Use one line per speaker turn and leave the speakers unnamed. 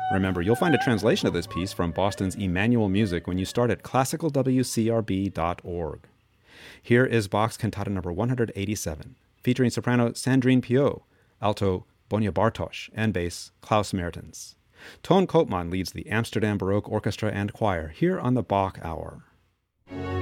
Remember, you'll find a translation of this piece from Boston's Emmanuel Music when you start at classicalwcrb.org. Here is Bach's Cantata number 187, featuring soprano Sandrine Piau, alto Bonia Bartosz, and bass Klaus Mertens. Toon Koopman leads the Amsterdam Baroque Orchestra and Choir here on the Bach Hour.